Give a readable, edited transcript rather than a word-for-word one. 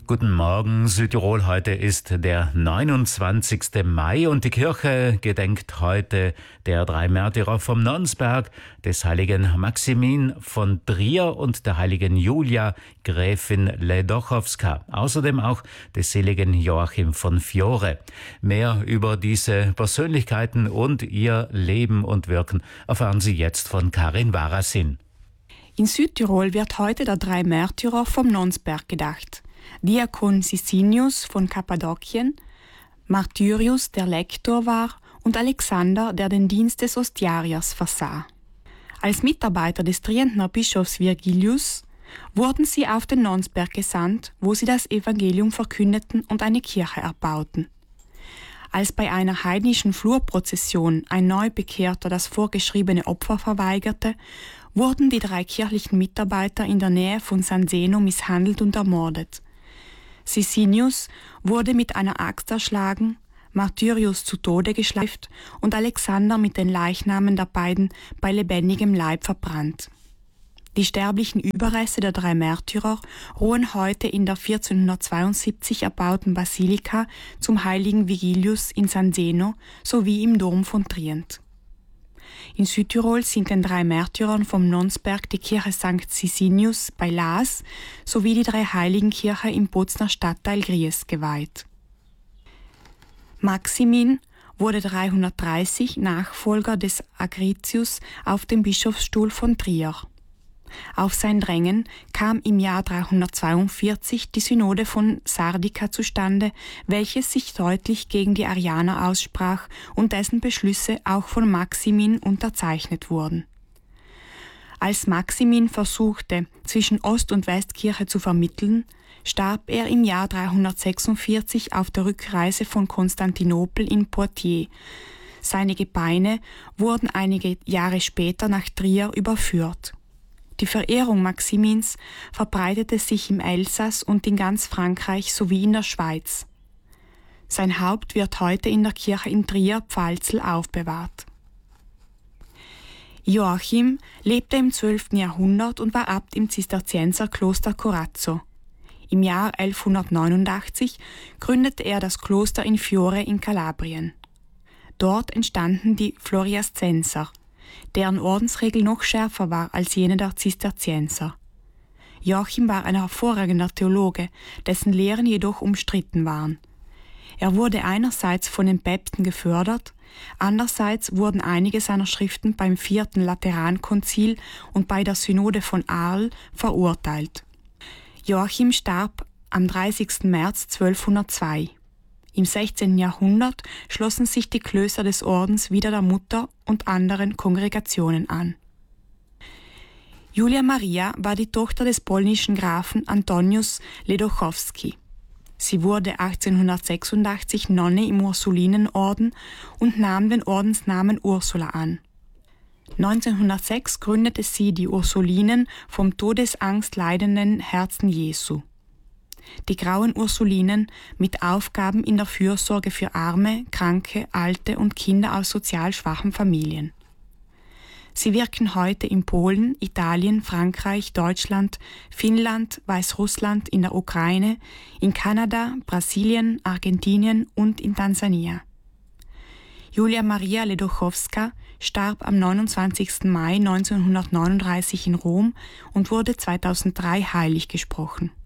Guten Morgen, Südtirol. Heute ist der 29. Mai und die Kirche gedenkt heute der 3 Märtyrer vom Nonsberg, des heiligen Maximin von Trier und der heiligen Julia, Gräfin Ledochowska. Außerdem auch des seligen Joachim von Fiore. Mehr über diese Persönlichkeiten und ihr Leben und Wirken erfahren Sie jetzt von Karin Warasin. In Südtirol wird heute der 3 Märtyrer vom Nonsberg gedacht. Diakon Sicinius von Kappadokien, Martyrius, der Lektor war, und Alexander, der den Dienst des Ostiariers versah. Als Mitarbeiter des Trientner Bischofs Virgilius wurden sie auf den Nonsberg gesandt, wo sie das Evangelium verkündeten und eine Kirche erbauten. Als bei einer heidnischen Flurprozession ein Neubekehrter das vorgeschriebene Opfer verweigerte, wurden die 3 kirchlichen Mitarbeiter in der Nähe von San Zeno misshandelt und ermordet. Sicinius wurde mit einer Axt erschlagen, Martyrius zu Tode geschleift und Alexander mit den Leichnamen der beiden bei lebendigem Leib verbrannt. Die sterblichen Überreste der 3 Märtyrer ruhen heute in der 1472 erbauten Basilika zum heiligen Vigilius in San Zeno sowie im Dom von Trient. In Südtirol sind den 3 Märtyrern vom Nonsberg die Kirche St. Sicinius bei Laas sowie die 3 Heiligenkirche im Bozner Stadtteil Gries geweiht. Maximin wurde 330 Nachfolger des Agritius auf dem Bischofsstuhl von Trier. Auf sein Drängen kam im Jahr 342 die Synode von Sardica zustande, welches sich deutlich gegen die Arianer aussprach und dessen Beschlüsse auch von Maximin unterzeichnet wurden. Als Maximin versuchte, zwischen Ost- und Westkirche zu vermitteln, starb er im Jahr 346 auf der Rückreise von Konstantinopel in Poitiers. Seine Gebeine wurden einige Jahre später nach Trier überführt. Die Verehrung Maximins verbreitete sich im Elsass und in ganz Frankreich sowie in der Schweiz. Sein Haupt wird heute in der Kirche in Trier-Pfalzel aufbewahrt. Joachim lebte im 12. Jahrhundert und war Abt im Zisterzienserkloster Corazzo. Im Jahr 1189 gründete er das Kloster in Fiore in Kalabrien. Dort entstanden die Floriaszenser, deren Ordensregel noch schärfer war als jene der Zisterzienser. Joachim war ein hervorragender Theologe, dessen Lehren jedoch umstritten waren. Er wurde einerseits von den Päpsten gefördert, andererseits wurden einige seiner Schriften beim 4. Laterankonzil und bei der Synode von Arles verurteilt. Joachim starb am 30. März 1202. Im 16. Jahrhundert schlossen sich die Klöster des Ordens wieder der Mutter und anderen Kongregationen an. Julia Maria war die Tochter des polnischen Grafen Antonius Ledochowski. Sie wurde 1886 Nonne im Ursulinenorden und nahm den Ordensnamen Ursula an. 1906 gründete sie die Ursulinen vom Todesangst leidenden Herzen Jesu. Die grauen Ursulinen mit Aufgaben in der Fürsorge für Arme, Kranke, Alte und Kinder aus sozial schwachen Familien. Sie wirken heute in Polen, Italien, Frankreich, Deutschland, Finnland, Weißrussland, in der Ukraine, in Kanada, Brasilien, Argentinien und in Tansania. Julia Maria Ledochowska starb am 29. Mai 1939 in Rom und wurde 2003 heilig gesprochen.